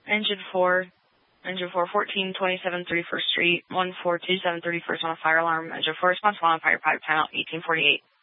Engine 4, 1427 31st Street, 1427 31st on a fire alarm. Engine 4 responsible on fire pipe, timeout 1848.